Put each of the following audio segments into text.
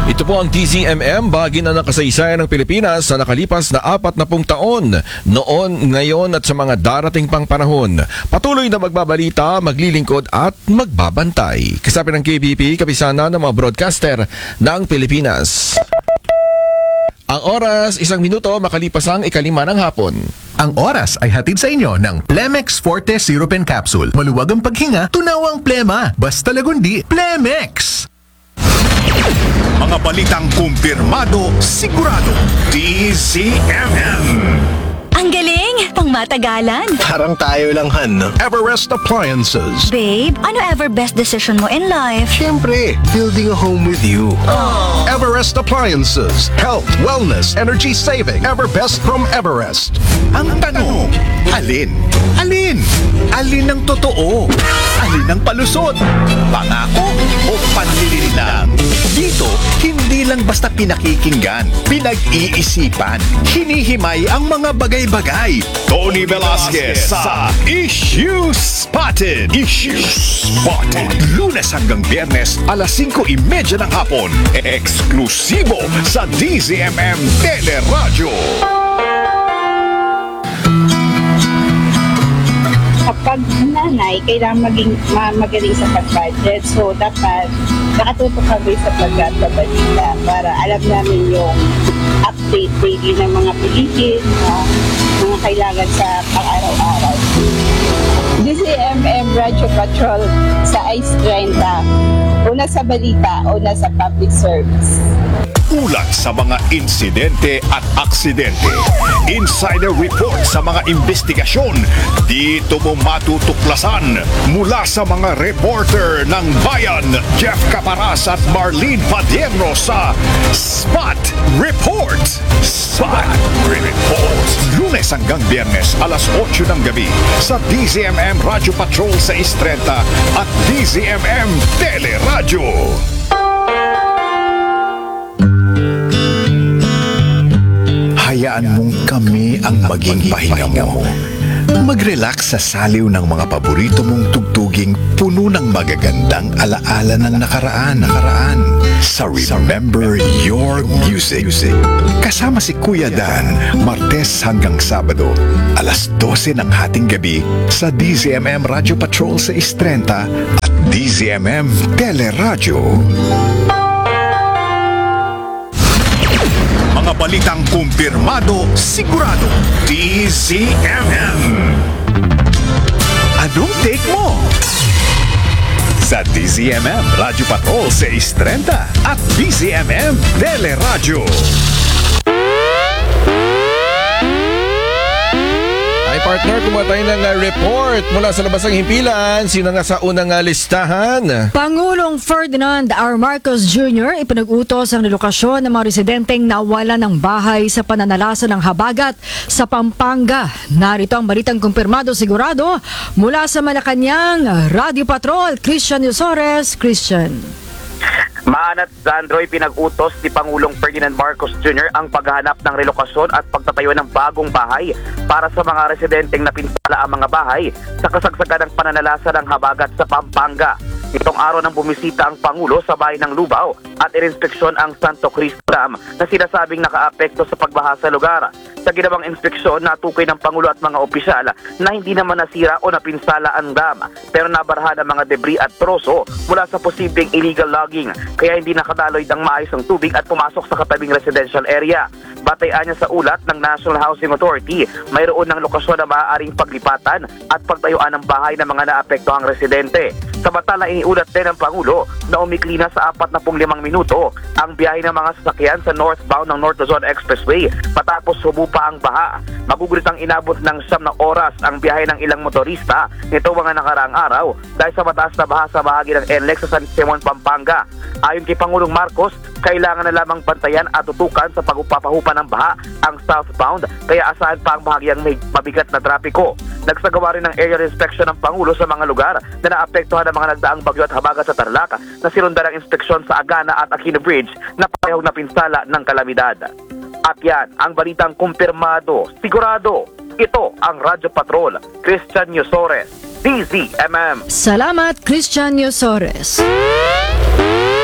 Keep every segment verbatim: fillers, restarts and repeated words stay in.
Ito po ang D Z M M, bahagi na ng kasaysayan ng Pilipinas sa nakalipas na apat na pung taon, noon, ngayon at sa mga darating pang panahon. Patuloy na magbabalita, maglilingkod at magbabantay. Kasapi ng K B P, kapisana ng mga broadcaster ng Pilipinas. Ang oras, isang minuto makalipas ang ikalima ng hapon. Ang oras ay hatid sa inyo ng Plemex Forte Syrup and Capsule. Maluwag ang paghinga, tunawang plema. Basta lagundi, Plemex! Mga balitang kumpirmado, sigurado. D Z M M. Ang galing! Pangmatagalan! Parang tayo lang, Han, no? Everest Appliances. Babe, ano ever best decision mo in life? Siyempre, building a home with you. Everest Appliances. Health, wellness, energy saving. Everbest from Everest. Ang tanong, alin? Alin? Alin ang totoo? Alin ang palusot? Pangako o panlilin lang? Dito, hindi lang basta pinakikinggan, pinag-iisipan, hinihimay ang mga bagay-bagay. Tony Velasquez sa Issue Spotted. Issue Spotted. Lunes hanggang Biyernes, alas singko trenta ng hapon. Eksklusibo sa D Z M M Teleradyo. Kapag nanay, kailangan maging ma- magaling sa pag-budget. So, dapat nakatutok kami sa pagkakabalita para alam namin yung update daily ng mga pelikit, uh, mga kailangan sa pang-araw-araw. D Z M M Radio Patrol sa Ice thirty. Una sa balita, una sa public service. Ulat sa mga insidente at aksidente. Insider report sa mga investigasyon. Dito mo matutuklasan mula sa mga reporter ng Bayan, Jeff Caparas at Marlene Padierno sa Spot Report. Spot Report. Lunes hanggang Biyernes, alas otso ng gabi sa D Z M M Radio Patrol sa Ice thirty at D Z M M Teleradyo. Hayaan mong kami ang maging pahinga mo. Mag-relax sa saliw ng mga paborito mong tugtuging puno ng magagandang alaala ng nakaraan. nakaraan sa Remember Your Music. Kasama si Kuya Dan, Martes hanggang Sabado, alas dose ng hating gabi sa D Z M M Radio Patrol sa Ice thirty at D Z M M Teleradyo. Mga balitang kumpirmado, sigurado. D Z M M. Anong take mo? Sa D Z M M Radio Patrol sa Ice thirty at D Z M M Teleradyo. Ay partner, kumuha tayo ng uh, report mula sa labas ng himpilan. Sino nga sa unang uh, listahan? Pangulong Ferdinand R. Marcos Junior ipinag-utos ang relokasyon ng mga residenteng nawala ng bahay sa pananalasa ng habagat sa Pampanga. Narito ang balitang kumpirmado sigurado mula sa Malacanang. Radio Patrol, Christian Yusores. Christian. Maanat Zandroy, pinag-utos ni Pangulong Ferdinand Marcos Junior ang paghahanap ng relokasyon at pagtatayo ng bagong bahay para sa mga residenteng napinsala ang mga bahay sa kasagsagan ng pananalasa ng habagat sa Pampanga. Itong araw nang bumisita ang Pangulo sa bahay ng Lubao at ininspeksyon ang Santo Cristo Dam na sinasabing nakaapekto sa pagbaha sa lugar. Sa ginawang inspeksyon, natukoy ng Pangulo at mga opisyal na hindi naman nasira o napinsala ang dam, pero nabarahan ang mga debris at troso mula sa posibleng illegal logging, kaya hindi nakadaloy ang maayos ng tubig at pumasok sa katabing residential area. Batayan niya sa ulat ng National Housing Authority, mayroon ng lokasyon na maaaring paglipatan at pagtayuan ng bahay ng mga naapektuhang residente. Samantala, iniulat din ng Pangulo na umikli na sa apat na limang minuto ang biyahe ng mga sasakyan sa northbound ng North Luzon Expressway matapos humupa ang baha. Magugulit ang inabot ng siyam na oras ang biyahe ng ilang motorista nito mga nakaraang araw dahil sa mataas na baha sa bahagi ng N L E X sa San Simon, Pampanga. Ayon kay Pangulong Marcos, kailangan na lamang bantayan at tutukan sa pagpapahupa ng baha ang southbound, kaya asahan pa ang bahagyang may mabigat na trapiko. Nagsagawa rin ng aerial inspection ng Pangulo sa mga lugar na naapektuhan ng mga nagdaang bagyo at habagat sa Tarlac, na sinundan ng inspeksyon sa Agana at Aquino Bridge na parehong napinsala ng kalamidad. At yan ang balitang kumpirmado, sigurado. Ito ang Radyo Patrol, Christian Yusores, D Z M M. Salamat, Christian Yusores. Ay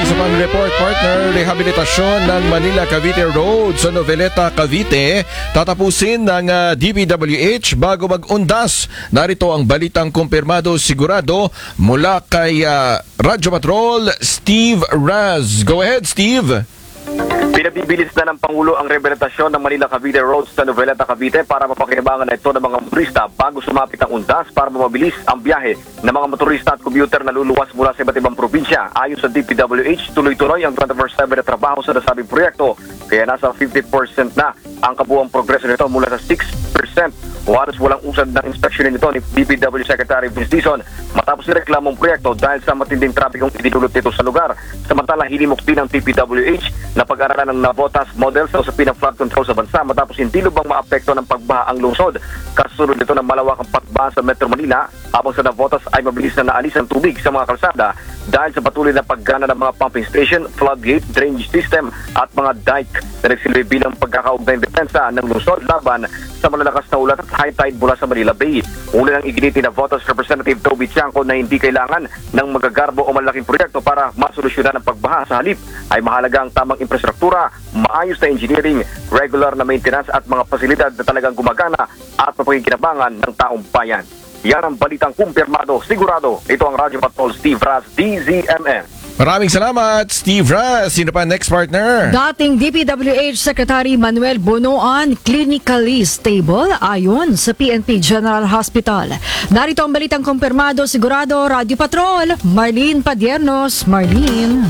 isa pang report, partner, rehabilitasyon ng Manila Cavite Road sa Noveleta, Cavite tatapusin ng ah, D P W H bago mag-undas. Narito ang balitang kumpirmado sigurado mula kay ah, Radyo Patrol, Steve Raz. Go ahead, Steve. Pinabibilis na ng Pangulo ang rehabilitasyon ng Manila Cavite Road sa Noveleta, Cavite para mapakinabangan na ito ng mga motorista bago sumapit ang undas para mabilis ang biyahe ng mga motorista at commuter na luluwas mula sa iba't ibang probinsya. Ayon sa D P W H, tuloy-tuloy ang twenty-four seven na trabaho sa nasabing proyekto kaya nasa fifty percent na ang kabuuang progreso nito mula sa six percent. Waras walang usad ng inspeksyon nito ni D P W Secretary Vince Dizon matapos nireklamong proyekto dahil sa matinding trapikong idinulot nito sa lugar. Samantala, hinimok din ng D P W H na pag-aralan ng Navotas model sa usapin ng flood control sa bansa matapos hindi lubang maapekto ng pagbaha ang lungsod. Kasunod nito ng malawakang pagbaha sa Metro Manila habang sa Navotas ay mabilis na naalis ang tubig sa mga kalsada dahil sa patuloy na paggana ng mga pumping station, floodgate, drainage system at mga dike na nagsilbi bilang pagkakaugnay depensa ng lungsod laban sa malalakas na ulat at high tide mula sa Manila Bay. Una nang iginiti na Navotas Representative Toby Tiangco na hindi kailangan ng magagarbo o malaking proyekto para masolusyonan ang pagbaha. Sa halip ay mahalaga ang tamang infrastruktura, maayos na engineering, regular na maintenance at mga pasilidad na talagang gumagana at mapagkikinabangan ng taong bayan. Yan ang balitang kumpirmado, sigurado. Ito ang Radyo Patrol, Steve Raz, D Z M M. Maraming salamat, Steve Raz. Sino pa next partner? Dating D P W H Secretary Manuel Bonoan, clinically stable ayon sa P N P General Hospital. Narito ang balitang kumpirmado, sigurado, Radyo Patrol, Marlene Padiernos. Marlene.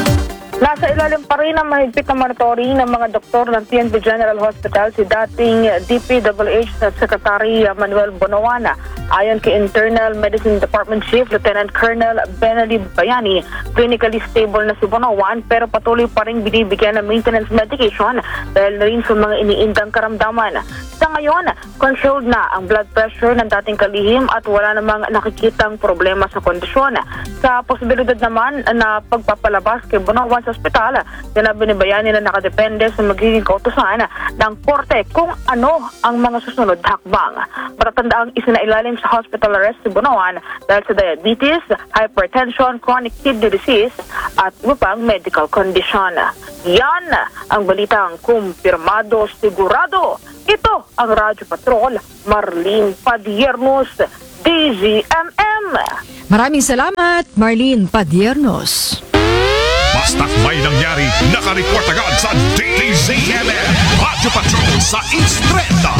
Nasa ilalim pa rin ang mahigpit na monitoring ng mga doktor ng P N P General Hospital si dating D P W H Secretary Manuel Bonoan. Ayon kay Internal Medicine Department Chief Lieutenant Colonel Benelli Bayani, clinically stable na si Bonoan pero patuloy pa rin binibigyan ng maintenance medication dahil na rin sa mga iniindang karamdaman. Sa ngayon, controlled na ang blood pressure ng dating kalihim at wala namang nakikitang problema sa kondisyon. Sa posibilidad naman na pagpapalabas kay Bonoan sa ospital, sinabi ni Bayani na nakadepende sa magiging kautusan ng korte kung ano ang mga susunod hakbang. Matatandaang isinailalim sa hospital arrest si Bonoan dahil sa diabetes, hypertension, chronic kidney disease at iba pang medical condition. Yan ang balitang kumpirmado sigurado. Ito ang Radyo Patrol, Marlene Padiernos, D Z M M. Maraming salamat, Marlene Padiernos. Basta't may nangyari, nakareport agad sa D Z M M. Radyo Patrol sa Instreta.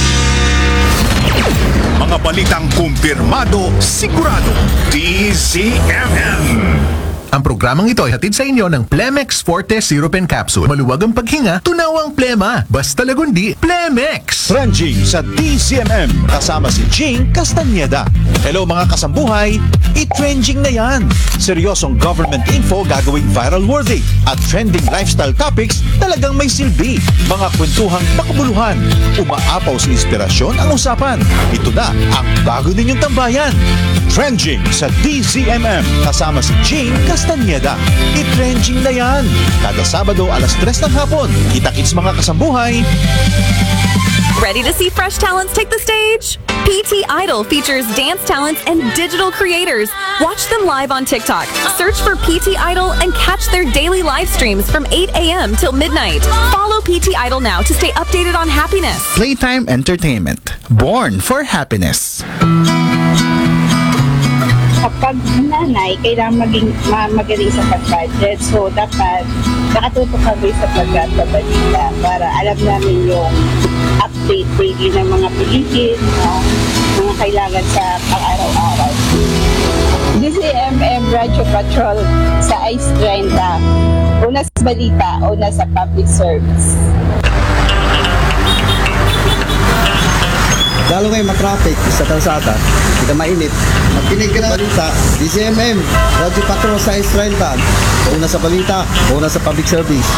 Mga balitang kumpirmado, sigurado, D Z M M. Ang programang ito ay hatid sa inyo ng Plemex Forte Syrup and Capsule. Maluwag ang paghinga, tunawang plema. Basta lagundi, Plemex! Trending sa D Z M M kasama si Jing Castañeda. Hello mga kasambuhay, i-trending na yan. Seryosong government info gagawing viral worthy at trending lifestyle topics talagang may silbi. Mga kwentuhang makabuluhan, umaapaw sa inspirasyon ang usapan. Ito na ang bago ninyong tambayan. Trending sa D Z M M kasama si Jing Castañeda. I-trending na yan. Kada Sabado alas tres ng hapon. Kita-kits mga kasambuhay. Ready to see fresh talents take the stage? P T Idol features dance talents and digital creators. Watch them live on TikTok. Search for P T Idol and catch their daily live streams from eight a.m. till midnight. Follow P T Idol now to stay updated on happiness. Playtime Entertainment. Born for happiness. Kapag nanay, kailangan maging ma- magaling sa pag-budget. So, dapat nakatutok kami sa pagkakabalita para alam namin yung update daily ng mga bilihin, uh, mga kailangan sa pang-araw-araw. D Z M M Radio Patrol sa Ice Trenta. Una sa balita, una sa public service. Lalo kayo matraffic sa kalsada, hindi ka mainit. Magkinig ka ng balita, D Z M M, Radio Patrol sa Ice Trenta. Una sa balita, una sa public service.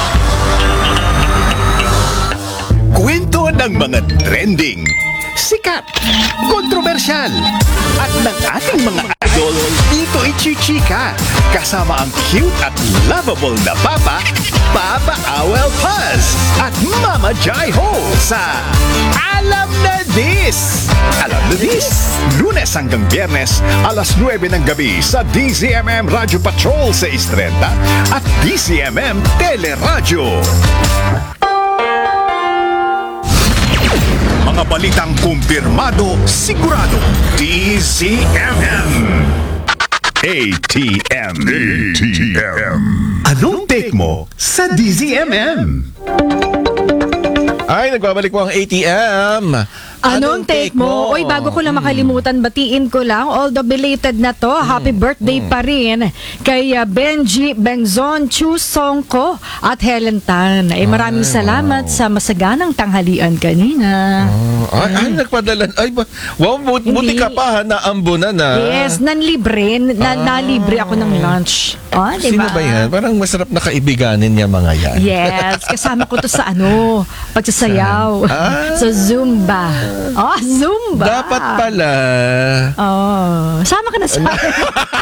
Kwento ng mga trending, sikat, kontrobersyal, at ng ating mga idol, Tito Ichichika. Kasama ang cute at lovable na Papa, Papa Awel Paz. At Mama Jai Ho sa Alam na This! Alam na This! Lunes hanggang Biyernes, alas nuwebe ng gabi sa D Z M M Radio Patrol sa Istrenta at D Z M M Teleradyo. Mga balitang kumpirmado, sigurado. D Z M M. A T M. A T M. Anong take mo sa D Z M M? Ay, nagbabalik po ang A T M. Anong take mo? Oy, bago ko lang makalimutan, batiin ko lang, although belated na to, happy birthday pa rin kay uh, Benji Bengzon Chu Songko at Helen Tan. Ay, maraming salamat sa masaganang tanghalian kanina. Oh, ay, ay, nagpadala. Ay, ba- wow, but, buti ka pa ha, naambunan na. Yes, nanlibre, na, nalibre ako ng lunch. Oh, Sino diba? ba yan? Parang masarap na kaibiganin niya mga yan. Yes, kasama ko to sa ano, pagsasayaw, Ah. sa Zumba. Oh, Zumba. Dapat pala. Oh, sama ka na sa akin.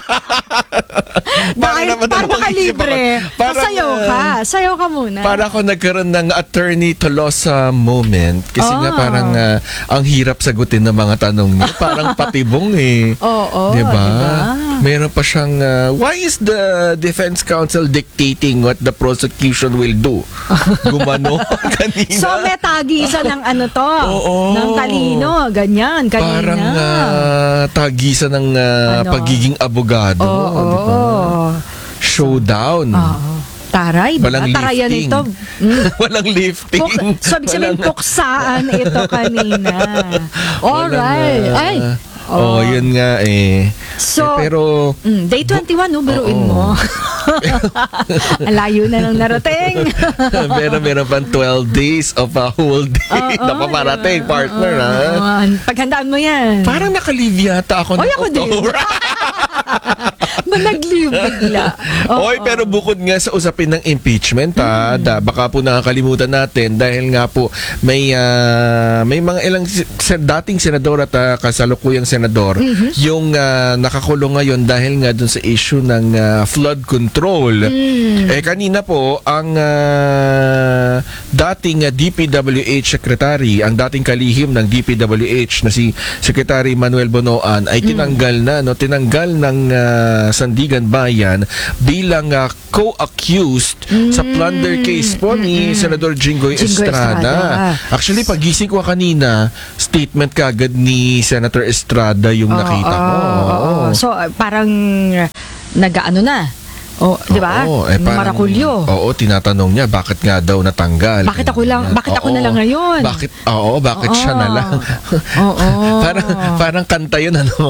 Dahil naman para ako makalibre. mag-isip ako. Parang, Sayaw ka. Sayaw ka muna. Para ako nagkaroon ng attorney Tolosa moment. Kasi nga Oh. parang ah, ang hirap sagutin ng mga tanong niya. Parang patibong eh. Oo, diba? diba? Meron pa siyang, ah, why is the defense counsel dictating what the prosecution will do? Gumano kanina. So, may tagisa ng ano to? Oo. Ng talino. Ganyan, kanina. Parang ah, tagisan ng ah, Ano? pagiging abogado. Oo. Diba? Showdown. Oo. Taray, diba? Walang Tarayan lifting. ito. Mm. Walang lifting. Puk- so, ibig sabihin, Walang- puksaan ito kanina. Alright. Walang, ah, Ay. Oh, yun nga eh. So, Eh, pero mm, day twenty-one, no? Biruin mo. Ang layo na nang narating. pero meron pang twelve days of a whole day Oo, na paparating, diba? partner, ha? Oo. Paghandaan mo yan. Parang nakalive yata ako Oy, ng ako din. October. Manag-leave bigla. Oo. Oy, pero bukod nga sa usapin ng impeachment, ha, da, baka po nakakalimutan natin dahil nga po may ah, may mga ilang si- sa- dating senador at ah, kasalukuyang senador yung ah, nakakulong ngayon dahil nga dun sa issue ng ah, flood control. Eh kanina po ang ah, dating ah, D P W H secretary, ang dating kalihim ng D P W H na si Secretary Manuel Bonoan ay tinanggal na no, tinanggal ng ah, Sandigan Bayan bilang ah, co-accused sa plunder case po ni Senador Jinggoy, Jinggoy Estrada. Estrada. Actually, pagising ko kanina, statement kagad ni Senator Estrada yung Oo, nakita ko. oo, Oo. oo. So, uh, parang uh, nag-ano na. O, di ba? Oo, eh, parang- Marakulyo. Oo, tinatanong niya bakit nga daw natanggal. Bakit ako lang- bakit ako Oo. na lang ngayon? Bakit, oo, bakit siya na lang? Oo. parang, parang kanta yun, ano?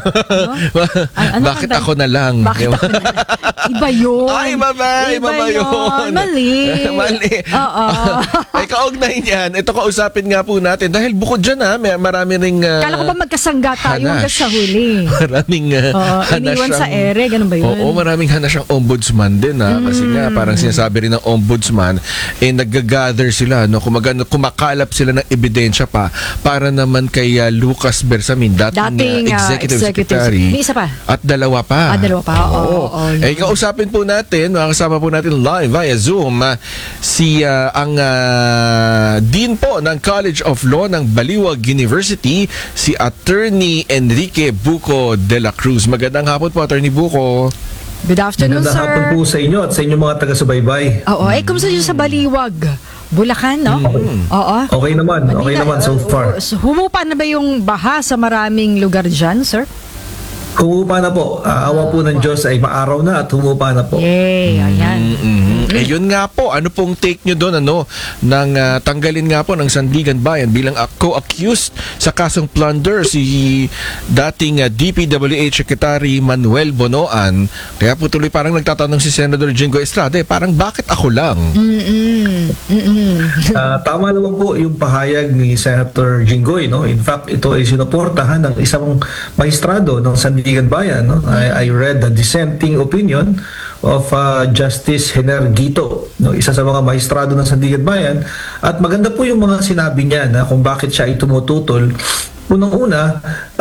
Ay, ano bakit kanta? ako na lang? Bakit Diba? ako na lang? Iba yun. Ay, iba ba? Iba ba yun? Mali. Mali. Oo. Ay, kaugnay niyan. Ito kausapin nga po natin. Dahil bukod dyan, ha, may marami ring uh, Kala ko ba magkasangga tayo hanggang hanash. sa huli? Maraming uh, Oo, iniwan sa ere, ganun ba yun? Oo, maraming hanas siyang ombudsman din, ha? Kasi nga, Mm. parang sinasabi rin ng ombudsman, eh, nag-gather sila, no? Kumaga, kumakalap sila ng ebidensya pa para naman kay uh, Lucas Bersamin, dating, Dating, uh, uh, executive, executive secretary. May isa pa? At dalawa pa. Ah, dalawa pa. Oo, oo, yun. Eh, kausapin po natin, makakasama po natin live via Zoom, ah, si ah, ang ah, Dean po ng College of Law ng Baliwag University, si Attorney Enrique Buco de la Cruz. Magandang hapon po, Attorney Buco. Good afternoon, Magandang sir. hapon po sa inyo at sa inyong mga taga-subaybay. Oo, eh, kumusta yun sa Baliwag? Bulacan, no? Oo. Okay naman, okay Manila, naman so uh, far. uh, Humupa na ba yung baha sa maraming lugar dyan, sir? Humupa na po. Ah, awa po ng Diyos ay maaraw na at humupa na po. Yay, ayan. Mm-hmm. Eh, yun nga po, ano pong take nyo doon, ano, nang ah, tanggalin nga po ng Sandigan Bayan bilang ah, co-accused sa kasong plunder si dating ah, D P W H Secretary Manuel Bonoan. Kaya po tuloy parang nagtatanong si Senator Jinggoy Estrada, eh, parang bakit ako lang? Mm-mm. Mm-mm. Ah, tama naman po yung pahayag ni Senator Jinggoy, no? In fact, ito ay sinuportahan ng isang maestrado ng Sandigan Bayan, no? I, I read the dissenting opinion of uh, Justice Hener Gito, no? Isa sa mga maestrado ng Sandigan Bayan, at maganda po yung mga sinabi niya na kung bakit siya ay tumututol. Unang-una, uh,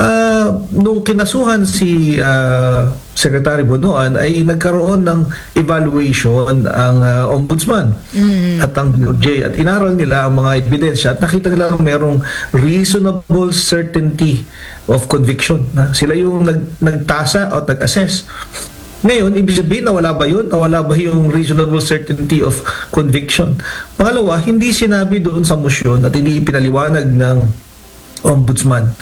uh, nung kinasuhan si uh, Secretary Bonoan ay nagkaroon ng evaluation ang uh, ombudsman at ang D O J at inaral nila ang mga ebidensya at nakita nila merong reasonable certainty of conviction na sila yung nag, nagtasa o nag-assess. Ngayon, ibig sabihin, nawala ba yun? Nawala ba yung reasonable certainty of conviction? Pangalawa, hindi sinabi doon sa motion at hindi pinaliwanag ng ombudsman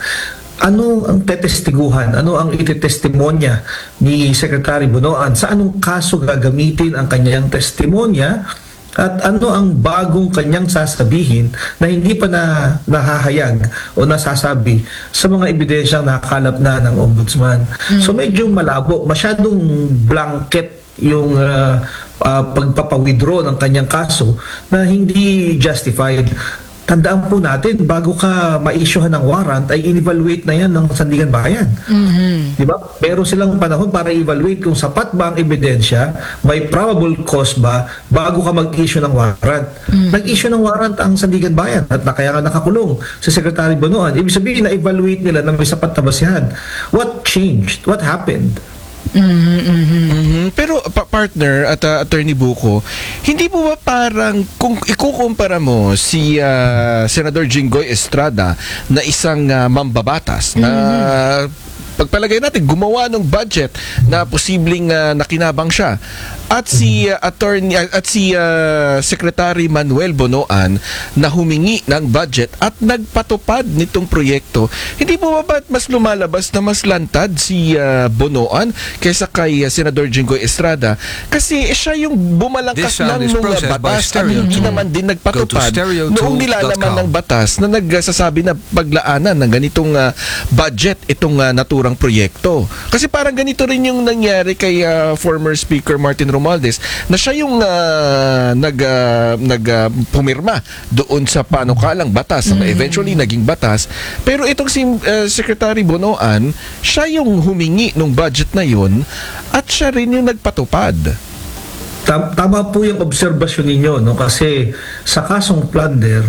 ano ang tetestiguhan, ano ang ititestimonya ni Secretary Bonoan, sa anong kaso gagamitin ang kanyang testimonya at ano ang bagong kanyang sasabihin na hindi pa na nahahayag o nasasabi sa mga ebidensyang nakakalap na ng ombudsman. So medyo malabo, masyadong blanket yung uh, uh, pagpapawithdraw ng kanyang kaso na hindi justified. Tandaan po natin, bago ka ma-issuehan ng warrant, ay in-evaluate na yan ng Sandigan Bayan. Mm-hmm. Diba? Pero silang panahon para evaluate kung sapat ba ang ebidensya, may probable cause ba, bago ka mag-issue ng warrant. Mm-hmm. Nag-issue ng warrant ang Sandigan Bayan at na kaya nga nakakulong si Secretary Bonoan. Ibig sabihin na evaluate nila na may sapat na basihan. What changed? What happened? Mm-hmm, mm-hmm. Mhm. Pero pa- partner at uh, Attorney Buko, hindi po ba parang kung ikukumpara mo si uh, Senador Jinggoy Estrada na isang uh, mambabatas na pagpalagay natin gumawa ng budget na posibleng uh, nakinabang siya at si uh, attorney uh, at si uh, Secretary Manuel Bonoan na humingi ng budget at nagpatupad nitong proyekto, hindi po ba ba't mas lumalabas na mas lantad si uh, Bonoan kaysa kay uh, Senador Jinggoy Estrada kasi eh, siya yung bumalangkas ng mga batas at hindi naman din nagpatupad noong nilalaman ng batas na nagsasabi na paglaanan ng ganitong uh, budget itong uh, naturang proyekto. Kasi parang ganito rin yung nangyari kay uh, former Speaker Martin Romualdez na siya yung uh, nag uh, nag uh, pumirma doon sa panukalang batas na eventually naging batas, pero itong si uh, Secretary Bonoan, siya yung humingi ng budget na yun at siya rin yung nagpatupad. Tama po yung obserbasyon ninyo, no? Kasi sa kasong plunder,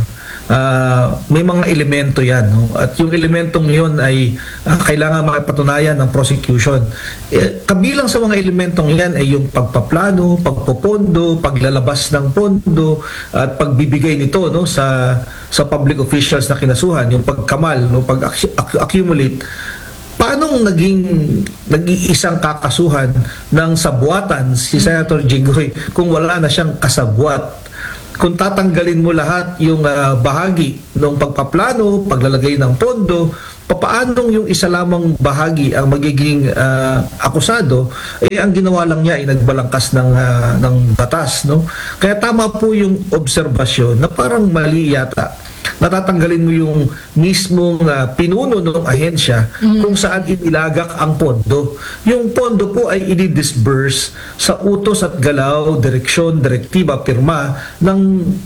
Uh, may mga elemento yan, no? At yung elementong yun ay uh, kailangan makipatunayan ng prosecution. Eh, kabilang sa mga elementong yan ay yung pagpaplano, pagpopondo, paglalabas ng pondo at pagbibigay nito, no, sa sa public officials na kinasuhan, yung pagkamal, no, pag-accumulate. Paano naging nag-iisang kakasuhan ng sabuatan si Senator Jinggoy kung wala na siyang kasabwat? Kung tatanggalin mo lahat yung uh, bahagi ng pagpaplano, paglalagay ng pondo, papaanong yung isa lamang bahagi ang magiging uh, akusado, eh ang ginawa lang niya ay nagbalangkas ng, uh, ng batas, no? Kaya tama po yung obserbasyon na parang mali yata. Natatanggalin mo yung mismong uh, pinuno ng ahensya mm-hmm. kung saan inilagak ang pondo. Yung pondo po ay i-disburse sa utos at galaw, direksyon, direktiba, pirma ng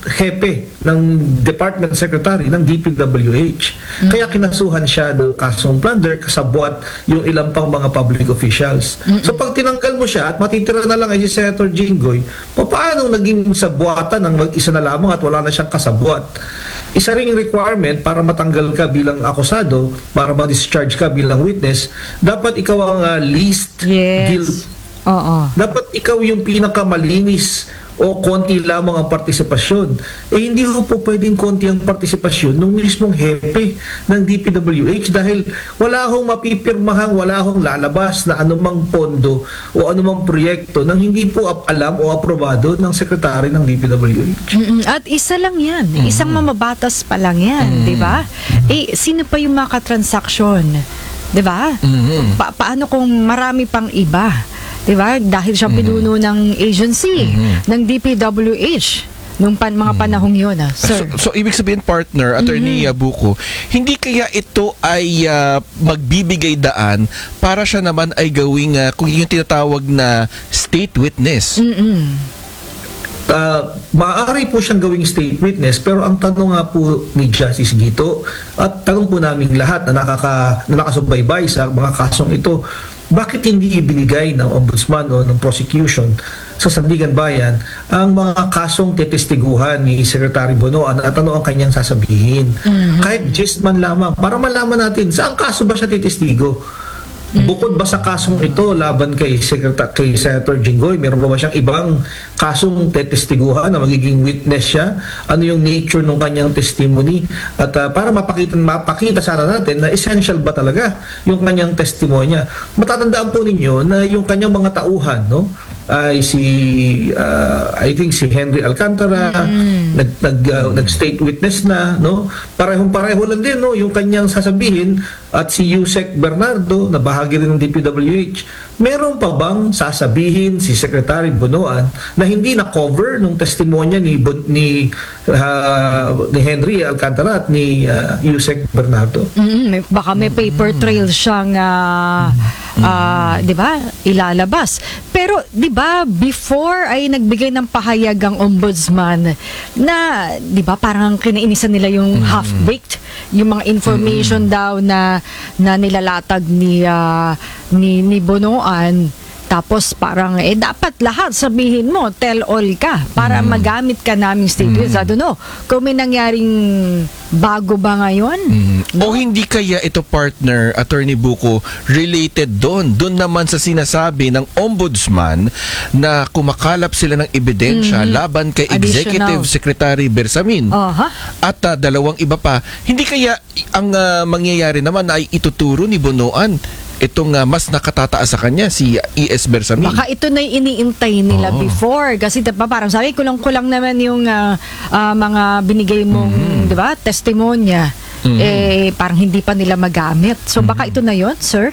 hepe, ng Department Secretary ng D P W H. Mm-hmm. Kaya kinasuhan siya ng kasong plunder, kasabwat yung ilang pang mga public officials. Mm-hmm. So pag tinanggal mo siya at matitira na lang ay si Senator Jinggoy, paano naging sabuatan ng mag-isa na lamang at wala na siyang kasabwat? Isa ring requirement para matanggal ka bilang akusado, para ma-discharge ka bilang witness, dapat ikaw ang uh, least yes. guilty. Oo. Dapat ikaw yung pinakamalinis o konti lamang ang partisipasyon. Eh hindi ho po pwedeng konti ang partisipasyon ng mismong hepe ng D P W H dahil wala hong mapipirmahan, wala hong lalabas na anumang pondo o anumang proyekto nang hindi po alam o aprobado ng sekretary ng D P W H. Mm-mm. At isa lang yan. Mm-hmm. Isang mamabatas pa lang yan. Mm-hmm. Di ba? Eh, sino pa yung makatransaksyon? Di ba? Mm-hmm. Pa- paano kung marami pang iba? Diba? Dahil siya pinuno mm-hmm. ng agency, mm-hmm. ng D P W H nung pan, mga panahong yun. Ah. Sir. So, so, ibig sabihin, partner, Attorney mm-hmm. Buko, hindi kaya ito ay uh, magbibigay daan para siya naman ay gawing, uh, kung yung tinatawag na state witness? Mm-hmm. Uh, maaari po siyang gawing state witness, pero ang tanong nga po ni Justice Gito at tanong po namin lahat na, nakaka, na nakasubaybay sa mga kasong ito, bakit hindi ibinigay ng ombudsman o ng prosecution sa Sandigan Bayan ang mga kasong tetestiguhan ni Secretary Bonoan at ano ang kanyang sasabihin. Kahit gist man lamang, para malaman natin, saan kaso ba siya tetestigo? Bukod ba sa kasong ito laban kay Secretary kay Senator Jinggoy, meron ba, ba siyang ibang kasong tetestiguhan na magiging witness siya? Ano yung nature ng kanyang testimony? At uh, para mapakita mapakita sana natin na essential ba talaga yung kanyang testimonya. Matatandaan po ninyo na yung kanyang mga tauhan, no, ay si uh, I think si Henry Alcantara mm. nag nag uh, nag-state witness na, no, parehong-pareho lang din, no, yung kanyang sasabihin, at si Yusek Bernardo na bahagi rin ng D P W H. Meron pa bang sasabihin si Secretary Bonoan na hindi na cover nung testimonya ni ni uh, ni Henry Alcantara at ni uh, Yusek Bernardo? Mm, may, baka may paper trail siyang uh, uh, 'di ba, ilalabas. Pero 'di ba, before ay nagbigay ng pahayag ang ombudsman na 'di ba parang kinainisan nila yung mm. half-baked, yung mga information mm. daw na na nilalatag ni uh, ni ni Bonoan. Tapos parang, eh dapat lahat sabihin mo, tell all ka, para mm. magamit ka naming statements. Mm. I don't know, kung may nangyaring bago ba ngayon? Mm. O hindi kaya ito, partner, Attorney Buko, related doon, doon naman sa sinasabi ng ombudsman na kumakalap sila ng ebidensya mm. laban kay Executive Additional. Secretary Bersamin. Uh-huh. At uh, dalawang iba pa. Hindi kaya ang uh, mangyayari naman ay ituturo ni Bonoan itong uh, mas nakatataas sa kanya, si E S Bersamin? Baka ito na yung iniintay nila oh. before. Kasi diba, parang sabi, kulang-kulang naman yung uh, uh, mga binigay mong mm-hmm. diba, testimonya. Mm-hmm. Eh, parang hindi pa nila magamit. So mm-hmm. baka ito na yon, sir?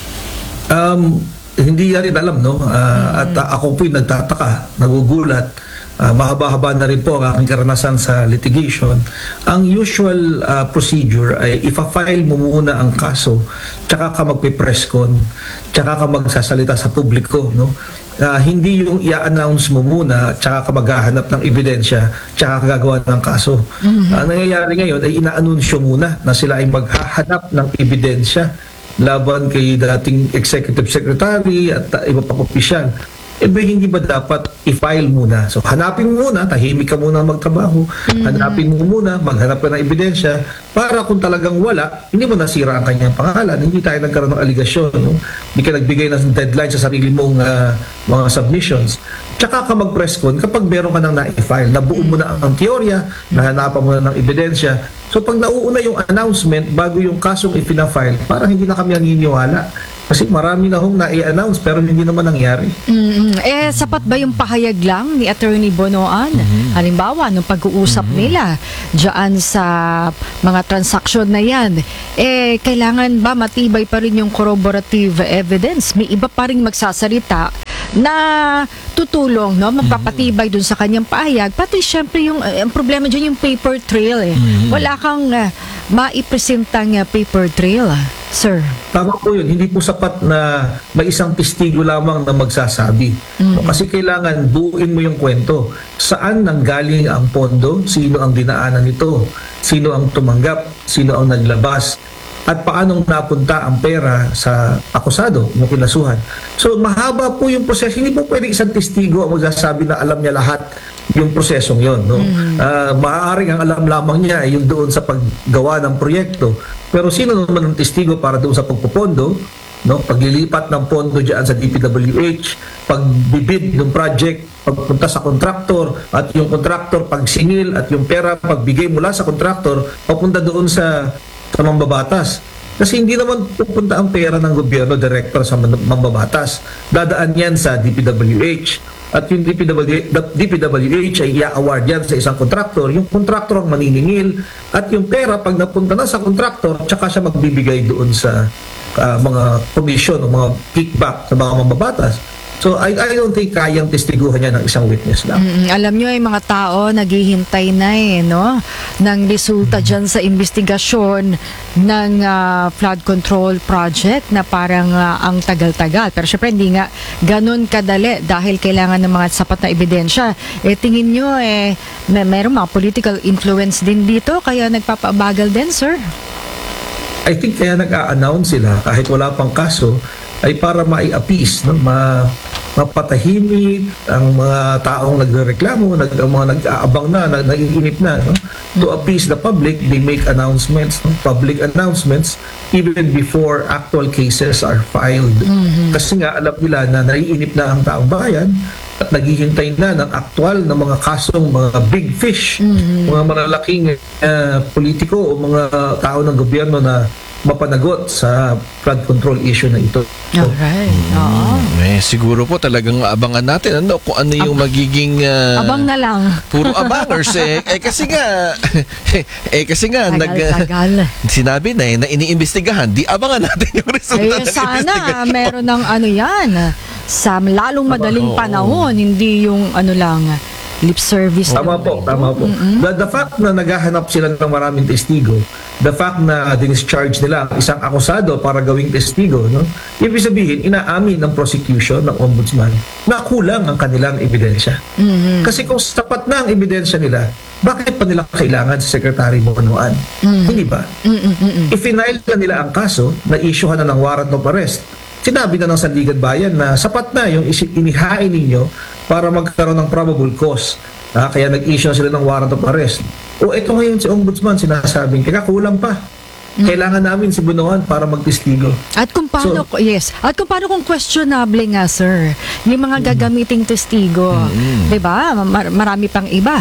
Um, hindi yan rin alam, no? Uh, mm-hmm. At uh, ako po'y nagtataka, nagugulat. Uh, mahaba-haba na rin po ang aking karanasan sa litigation. Ang usual uh, procedure ay ipa-file mo muna ang kaso, tsaka ka magpe-press con, tsaka ka magsasalita sa publiko, no? Uh, hindi yung i-announce mo muna, tsaka ka maghahanap ng ebidensya, tsaka ka gagawa ng kaso. Mm-hmm. Ang nangyayari ngayon ay ina-anunsyo muna na sila ay maghahanap ng ebidensya laban kay dating Executive Secretary at uh, iba pang opisyal. Eh ba, hindi ba dapat i-file muna? So hanapin mo muna, tahimik ka muna magtrabaho, mm-hmm. hanapin mo muna, maghanap ka ng ebidensya, para kung talagang wala, hindi mo nasira ang kanyang pangalan, hindi tayo nagkaroon ng aligasyon, no? Hindi ka nagbigay ng deadline sa sarili mong uh, mga submissions. Tsaka ka mag-press con kapag meron ka nang na-file, nabuo mo na ang teorya, nahanapan mo na ng ebidensya. So pag nauuna yung announcement bago yung kasong ipina-file, parang hindi na kami naniniwala. Kasi marami na hong na-i-announce pero hindi naman nangyari. Mm-hmm. Eh, sapat ba yung pahayag lang ni Attorney Bonoan? Mm-hmm. Halimbawa, nung pag-uusap mm-hmm. nila dyan sa mga transaksyon na yan, eh, kailangan ba matibay pa rin yung corroborative evidence? May iba pa rin magsasalita na tutulong, no, magpapatibay dun sa kanyang pahayag. Pati syempre yung uh, ang problema dyan yung paper trail eh. Mm-hmm. Wala kang uh, maipresentang uh, paper trail, uh, sir. Tama po yun. Hindi po sapat na may isang testigo lamang na magsasabi. Mm-hmm. Kasi kailangan buuin mo yung kwento. Saan nanggaling ang pondo? Sino ang dinaanan nito? Sino ang tumanggap? Sino ang naglabas? At paanong napunta ang pera sa akusado, yung kinasuhan. So mahaba po yung proseso. Hindi po pwede isang testigo ang magsasabi na alam niya lahat yung prosesong yon, no? Mm-hmm. Uh, maaaring ang alam lamang niya ay yung doon sa paggawa ng proyekto. Pero sino naman ang testigo para doon sa pagpupondo, no? Paglilipat ng pondo diyan sa D P W H, pagbibid ng project, pagpunta sa kontraktor, at yung kontraktor pagsingil, at yung pera pagbigay mula sa kontraktor papunta doon sa sa mambabatas. Kasi hindi naman pupunta ang pera ng gobyerno director sa mambabatas. Dadaan yan sa D P W H. At yung D P W H ay i-award yan sa isang kontraktor. Yung kontraktor ang maniningil. At yung pera, pag napunta na sa kontraktor, tsaka siya magbibigay doon sa uh, mga commission o mga kickback sa mga mambabatas. So, I, I don't think kayang testiguhan niya ng isang witness lang. Mm, alam nyo, yung mga tao naghihintay na eh, no? Ng resulta dyan sa investigasyon ng uh, flood control project na parang uh, ang tagal-tagal. Pero syempre, hindi nga ganun kadali dahil kailangan ng mga sapat na ebidensya. Eh, tingin nyo, eh, may, mayroong mga political influence din dito, kaya nagpapabagal din, sir? I think kaya nag-a-announce sila kahit wala pang kaso ay para mai-appease, no? Ma mapatahimik ang mga taong nagrereklamo, nag, ang mga nag-aabang na, nag, nag-iinip na. No? To appease the public, they make announcements, no? Public announcements, even before actual cases are filed. Mm-hmm. Kasi nga alam nila na naiinip na ang taong bayan at naghihintay na ng aktual na mga kasong mga big fish, mm-hmm. mga malalaking uh, politiko o mga tao ng gobyerno na mapanagot sa flood control issue na ito. Alright. Oo. Eh, siguro po talagang abangan natin ano kung ano yung magiging uh, Abang na lang. puro abangers eh. Eh kasi nga eh kasi nga Tagal, nag tagal. sinabi na eh na iniimbestigahan, di abangan natin yung resulta Eh, ng sana investigation. meron ng ano yan, sa lalong madaling Oo. panahon, hindi yung ano lang, lip service. Tama lang. po, tama po. The, the fact na naghahanap sila ng maraming testigo, the fact na discharge nila ang isang akusado para gawing testigo, no? Ibig sabihin, inaamin ng prosecution, ng ombudsman, na kulang ang kanilang ebidensya. Mhm. Kasi kung sapat na ang ebidensya nila, bakit pa nila kailangan si Secretary Bonoan? Mhm. Hindi ba? Mm-mm-mm. I-final na nila ang kaso, na-issuehan na ng warrant of arrest. Sinabi na ng Sandigan Bayan na sapat na yung isi- inihain ninyo para magkaroon ng probable cause. Ah, kaya nag-issue sila ng warrant of arrest. O ito ngayon si Ombudsman sinasabing, teka kulang pa. Kailangan namin si Bonoan para magtestigo. At kung paano, So- yes, at kung paano kung questionable nga, sir, yung mga gagamiting testigo, Mm. 'di ba? Mar- marami pang iba.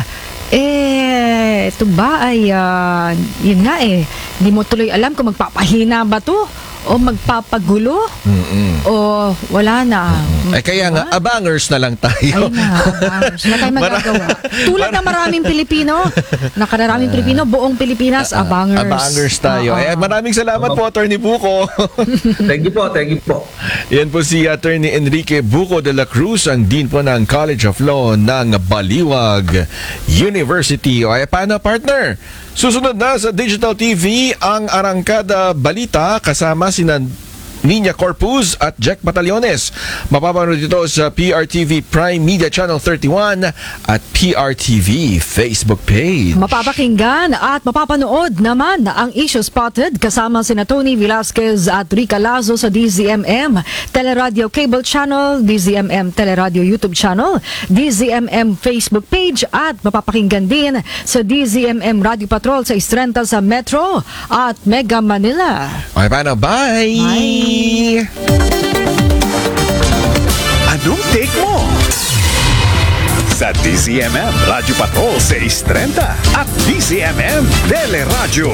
Eh, ito ba ay, ah, yun nga eh, hindi mo tuloy alam kung magpapahina ba to o magpapagulo Mm-mm. o wala na. Eh kaya nga abangers na lang tayo. Ay na, abangers. Wala tayong magagawa. Tulad ng maraming Pilipino, nakararaming Pilipino, buong Pilipinas, abangers. Abangers tayo. Oo. Eh maraming salamat po Attorney Buko. Thank you po, thank you po. Yan po si Attorney Enrique Buko de la Cruz, ang Dean po ng College of Law ng Baliwag University. O eh, paano partner? Susunod na sa Digital T V ang Arangkada Balita kasama sina Nina Corpus at Jack Batallones. Mapapanood ito sa P R T V Prime Media Channel thirty-one at P R T V Facebook page. Mapapakinggan at mapapanood naman ang Issue Spotted kasama sina Tony Velasquez at Rica Lazo sa D Z M M Teleradio Cable Channel, D Z M M Teleradio YouTube Channel, D Z M M Facebook page at mapapakinggan din sa D Z M M Radio Patrol sa Istrenta sa Metro at Mega Manila. Okay, paano? Bye! Bye! Anong take mo? Sa D Z M M Radio Patrol sa Istrenta at D Z M M Teleradio.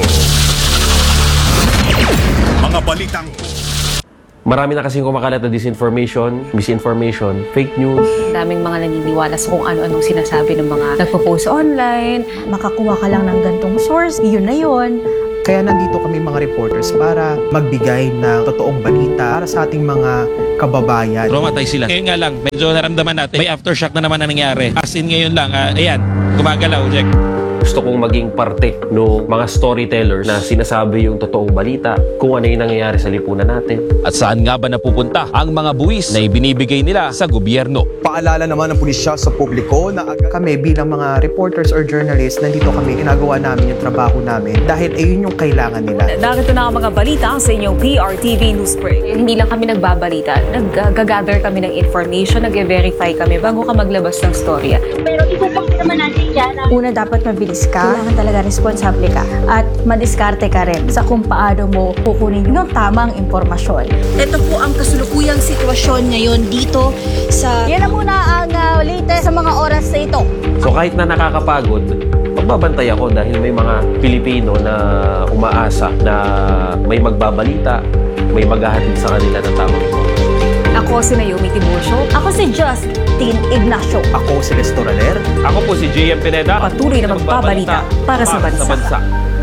Mga balitang Marami na kasing kumakalat na disinformation, misinformation, fake news. Daming mga naniniwala sa kung ano-anong sinasabi ng mga nagpo-post online. Makakuha ka lang ng gantong source, yun na yun. Kaya nandito kami mga reporters para magbigay ng totoong balita para sa ating mga kababayan. Traumatized sila. Ngayon nga lang, medyo naramdaman natin, may aftershock na naman na nangyari. As in ngayon lang, uh, ayan, gumagalaw, Jack. Gusto kong maging parte ng mga storytellers na sinasabi yung totoong balita, kung ano yung nangyayari sa lipunan natin. At saan nga ba napupunta ang mga buwis na ibinibigay nila sa gobyerno? Paalala naman ng pulisya sa publiko na agad kami bilang mga reporters or journalists, nandito kami, ginagawa namin yung trabaho namin dahil ayun yung kailangan nila. Narito na ang mga balita sa inyong P R T V News Break. Hindi lang kami nagbabalita, nag-gather kami ng information, nag-verify kami bago ka maglabas ng storya. Pero ipupok naman natin dyan. Una, dapat mabilis ka. Kailangan talaga responsable ka. At madiskarte ka rin sa kung paano mo kukunin yung tamang impormasyon. Ito po ang kasulukuyang sitwasyon ngayon dito sa... Yan na muna ang uh, latest sa mga oras na ito. So kahit na nakakapagod, magbabantay ako dahil may mga Pilipino na umaasa na may magbabalita, may maghahatid sa kanila ng tamang impormasyon. Ako si Naomi Tiburcio. Ako si Justin Ignacio. Ako si Nestor Aler. Ako po si J M Pineda. Patuloy na magbabalita para sa bansa.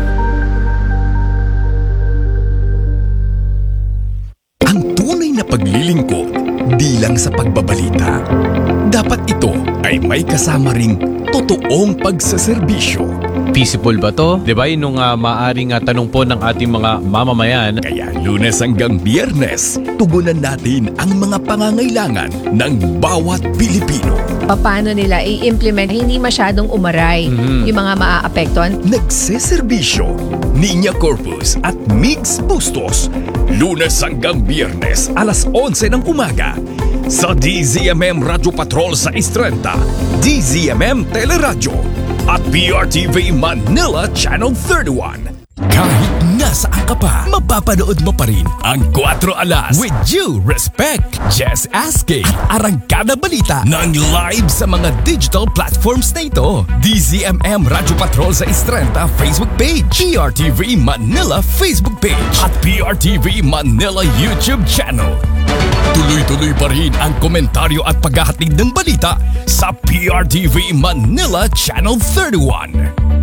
Ang tunay na paglilingkod, di lang sa pagbabalita. Dapat ito ay may kasama ring totoong pagsaserbisyo. Feasible ba to? Diba yun nung uh, maaring uh, tanong po ng ating mga mamamayan. Kaya Lunes hanggang Biyernes, tugunan natin ang mga pangangailangan ng bawat Pilipino. Paano nila i-implement hindi masyadong umaray Mhm. yung mga maaapektuhan? Nagseserbisyo, Niña Corpus at Mix Bustos. Lunes hanggang Biyernes, alas onse ng umaga. Sa D Z M M Radio Patrol sa Istrenta, D Z M M Teleradyo at P R T V Manila Channel thirty-one. Kahit nasaan ka pa, mapapanood mo pa rin ang Cuatro Alas with due respect. Just asking. Arangkada balita ng live sa mga digital platforms na ito. D Z M M Radio Patrol sa Istrenta Facebook page, P R T V Manila Facebook page at P R T V Manila YouTube channel. Tuloy-tuloy pa rin ang komentaryo at paghahatid ng balita sa P R T V Manila Channel thirty-one.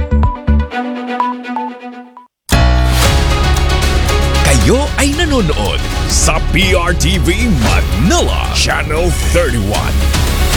Kayo ay nanonood sa P R T V Manila Channel thirty-one.